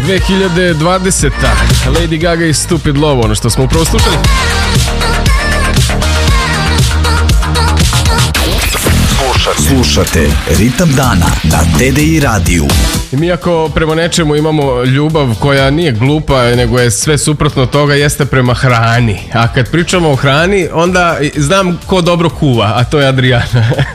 2020. Lady Gaga i Stupid Love, ono što smo upravo slušali. Slušate Ritam dana na TDI radiju. I mi ako prema nečemu imamo ljubav koja nije glupa, nego je sve suprotno toga, jeste prema hrani. A kad pričamo o hrani, onda znam ko dobro kuva, a to je Adriana.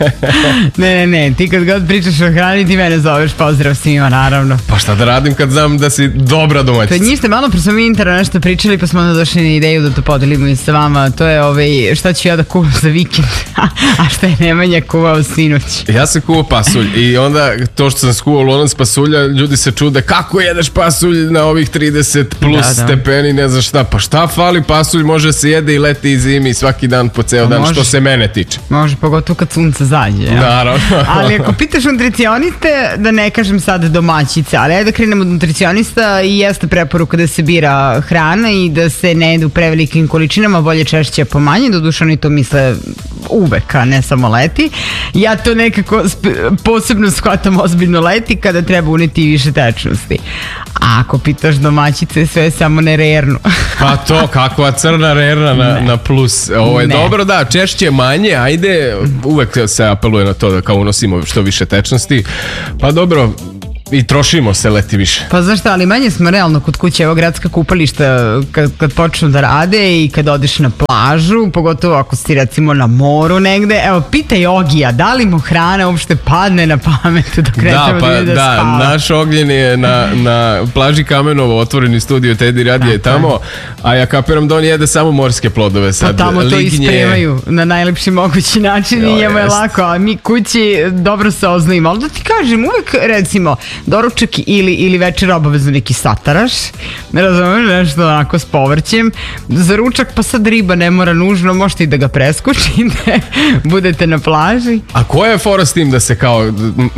Ne, ti kad god pričaš o hrani, ti mene zoveš, pozdrav svima, naravno. Pa šta da radim kad znam da si dobra domaćica? To njiste, malo pre smo mi interno nešto pričali, pa smo onda došli na ideju da to podelimo i sa vama. To je šta ću ja da kuvam za vikend, a šta je Nemanja kuvao sinoć. Ja sam kuvao pasulj i onda to što sam skuvao lonac pasulja, ljudi se čude kako jedeš pasulj na ovih 30 plus stepeni, ne znam šta. Pa šta fali, pasulj može se jede i leti i zimi svaki dan po ceo dan, što se mene tiče. Može, pogotovo kad sunce zađe. Ja? Naravno. Ali ako pitaš nutricioniste, da ne kažem sad domaćice, ali ajde da krenemo od nutricionista, i jeste preporuka da se bira hrana i da se ne jede u prevelikim količinama, bolje češće po manje, doduše oni to misle uvek, a ne samo leti. Ja to nekako posebno shvatam ozbiljno leti kada treba uneti više tečnosti. A ako pitaš domaćice, sve je samo nererno. Pa to, kakva crna rerna na plus. Ovo je dobro, da, češće manje, ajde, uvek se apeluje na to da kao unosimo što više tečnosti. Pa dobro, i trošimo se leti više. Pa znaš šta, ali manje smo realno kod kuće, evo gradska kupališta kad počnu da rade i kad odeš na plažu, pogotovo ako si recimo na moru negde, evo pitaj Ogija, da li mu hrana uopšte padne na pamet dok ne treba da ide da spava. Naš Ognjen je na plaži Kamenovo, otvoreni studio Teddy radije je tamo, a ja kapiram da on jede samo morske plodove sad. Pa tamo to ispremaju na najlepši mogući način i njemu je lako, a mi kući dobro se oznojimo, ali da ti kažem, uvek recimo doručak ili večer obavezno neki sataraš, razumeš, nešto onako s povrćem, za ručak pa sad riba ne mora nužno, možete i da ga preskočite, budete na plaži. A koja je fora s tim da se kao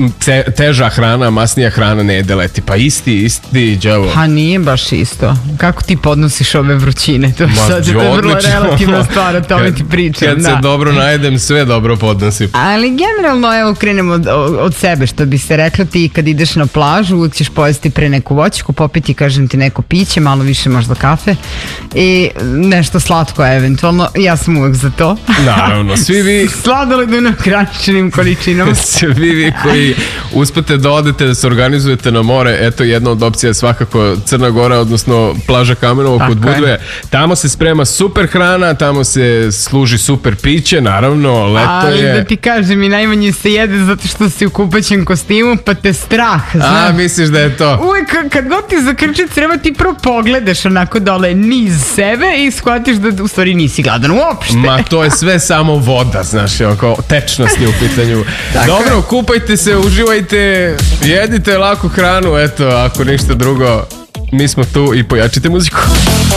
teža hrana, masnija hrana ne jede leti? Pa isti đavo. Pa nije baš isto. Kako ti podnosiš ove vrućine? To je vrlo relativna stvar, o tome ti pričam. Kad se dobro najedem, sve dobro podnosim. Ali generalno, evo, krenemo od sebe, što bi se reklo, ti kad ideš na plažu, uvijek ćeš pojesti pre neku voćku, popiti, kažem ti, neko piće, malo više možda kafe i nešto slatko eventualno. Ja sam uvijek za to. Naravno, svi vi... Sladoled u ograničenim količinama. Svi vi koji uspete da odete, da se organizujete na more, eto jedna od opcija je svakako Crna Gora, odnosno plaža Kamenovo kod Budve. Tamo se sprema super hrana, tamo se služi super piće, naravno, leto je... Ali da ti kažem, i najmanje se jede zato što si u kupaćem kostimu, pa te strah. A, misliš da je to? Uvijek kad god ti zakrče creva, ti prvo pogledaš onako dole niz sebe i shvatiš da u stvari nisi gladan uopšte. Ma to je sve samo voda, znaš, kao tečnost je u pitanju. Dobro, kupajte se, uživajte, jedite laku hranu, eto, ako ništa drugo, mi smo tu i pojačite muziku.